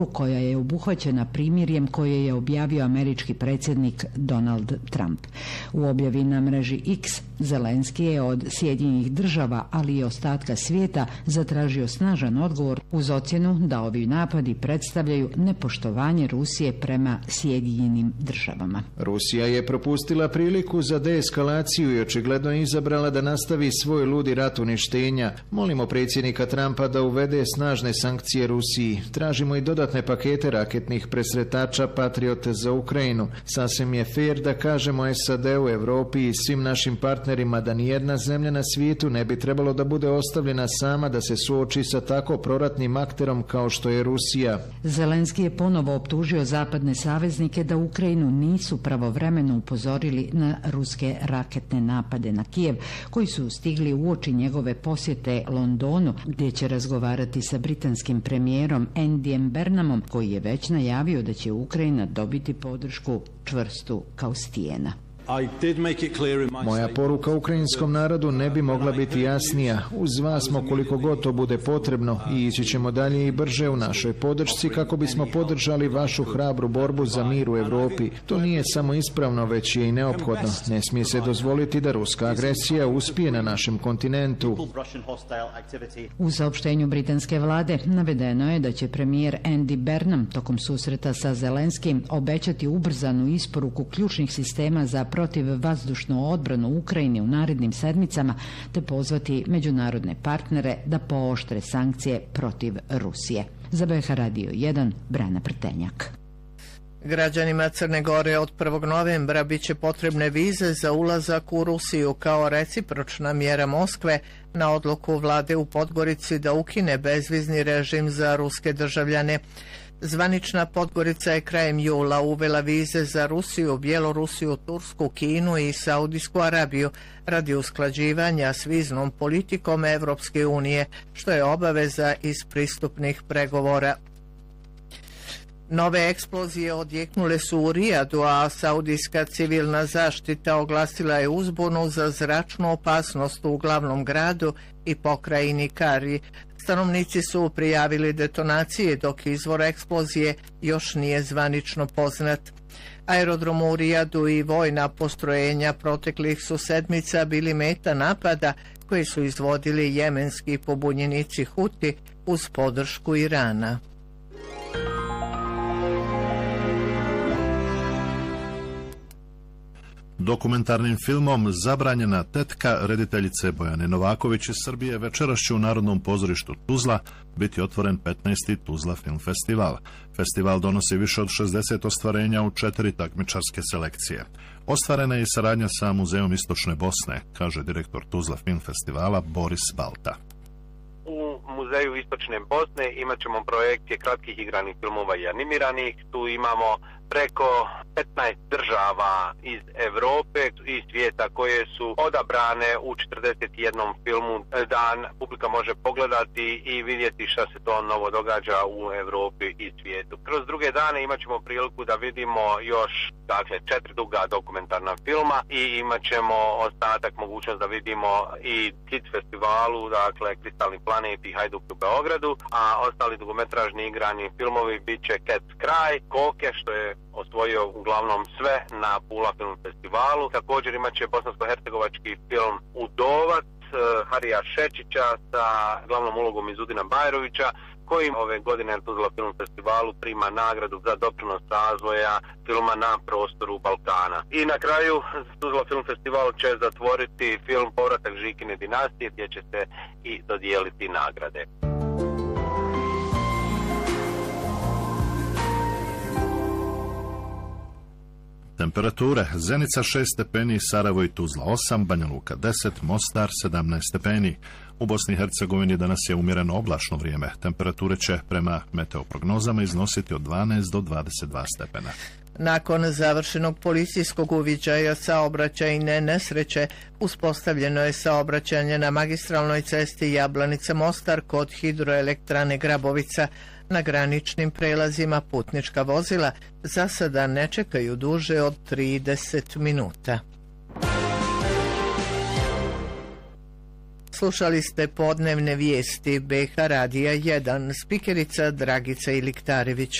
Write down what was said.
koja je obuhvaćena primirjem koje je objavio američki predsjednik Donald Trump. U objavi na mreži X Zelenski je od Sjedinjenih država, ali i ostatka svijeta zatražio snažan odgovor uz ocjenu da ovi napadi predstavljaju nepoštovanje Rusije prema Sjedinjenim državama. Rusija je propustila priliku za deeskalaciju i očigledno izabrala da nastavi svoj ludi rat uništenja. Molimo predsjednika Trumpa da uvede snažne sankcije Rusiji. Tražimo i dodatne pakete raketnih presretača Patriot za Ukrajinu. Sasvim je fair da kažemo SAD-u, Evropi i svim našim partnerima da nijedna zemlja na svijetu ne bi trebalo da bude ostavljena sama da se suoči sa tako proratnim akterom kao što je Rusija. Zelenski je ponovo optužio zapadne saveznike da Ukrajinu nisu pravovremeno upozorili na ruske raketne napade na Kijev, koji su stigli uoči njegove posjete Londonu, gdje će razgovarati sa britanskim premijerom Andyjem Burnhamom, koji je već najavio da će Ukrajina dobiti podršku čvrstu kao stijena. Moja poruka ukrajinskom narodu ne bi mogla biti jasnija. Uz vas smo koliko god to bude potrebno i ići ćemo dalje i brže u našoj podršci kako bismo podržali vašu hrabru borbu za mir u Europi. To nije samo ispravno, već je i neophodno. Ne smije se dozvoliti da ruska agresija uspije na našem kontinentu. U saopštenju britanske vlade navedeno je da će premijer Andy Burnham tokom susreta sa Zelenskim obećati ubrzanu isporuku ključnih sistema za protivvazdušnu odbranu Ukrajine u narednim sedmicama, te pozvati međunarodne partnere da pooštre sankcije protiv Rusije. Za BH Radio 1, Brana Prtenjak. Građanima Crne Gore od 1. novembra bit će potrebne vize za ulazak u Rusiju kao recipročna mjera Moskve na odluku vlade u Podgorici da ukine bezvizni režim za ruske državljane. Zvanična Podgorica je krajem jula uvela vize za Rusiju, Bjelorusiju, Tursku, Kinu i Saudijsku Arabiju radi usklađivanja s viznom politikom Evropske unije, što je obaveza iz pristupnih pregovora. Nove eksplozije odjeknule su u Rijadu, a saudijska civilna zaštita oglasila je uzbunu za zračnu opasnost u glavnom gradu i pokrajini Kari. Stanovnici su prijavili detonacije, dok izvor eksplozije još nije zvanično poznat. Aerodrom u Rijadu i vojna postrojenja proteklih su sedmica bili meta napada koji su izvodili jemenski pobunjenici Huti uz podršku Irana. Dokumentarnim filmom Zabranjena tetka rediteljice Bojane Novaković iz Srbije večeras će u Narodnom pozorištu Tuzla biti otvoren 15. Tuzla Film Festival. Festival donosi više od 60 ostvarenja u 4 takmičarske selekcije. Ostvarena je i saradnja sa Muzeom Istočne Bosne, kaže direktor Tuzla Film Festivala Boris Balta. U Muzeju Istočne Bosne imat ćemo projekcije kratkih igranih filmova i animiranih. Tu imamo preko 15 država iz Europe i svijeta koje su odabrane u 41 filmu. Dan publika može pogledati i vidjeti šta se to novo događa u Europi i svijetu. Kroz druge dane imat ćemo priliku da vidimo još 4 duga dokumentarna filma i imat ćemo ostatak mogućnost da vidimo i Kids festivalu, Kristalni planet i Hajduk u Beogradu, a ostali dugometražni igrani filmovi bit će Cat's Cry, Koke, što je osvojio uglavnom sve na Pula Film Festivalu. Također imat će bosansko-hercegovački film Udovac Harija Šečića sa glavnom ulogom Izudina Bajrovića, koji ove godine na Tuzla Film Festivalu prima nagradu za doprinos razvoja filma na prostoru Balkana. I na kraju Tuzla Film Festival će zatvoriti film Povratak Žikine dinastije, gdje će se i dodijeliti nagrade. Temperature: Zenica 6 stepeni, Sarajevo i Tuzla 8, Banja Luka 10, Mostar 17 stepeni. U Bosni i Hercegovini danas je umjereno oblačno vrijeme. Temperature će prema meteoprognozama iznositi od 12 do 22 stepena. Nakon završenog policijskog uviđaja saobraćajne nesreće, uspostavljeno je saobraćanje na magistralnoj cesti Jablanica-Mostar kod hidroelektrane Grabovica. Na graničnim prelazima putnička vozila za sada ne čekaju duže od 30 minuta. Slušali ste podnevne vijesti BH Radija 1, spikerica Dragica Iliktarević.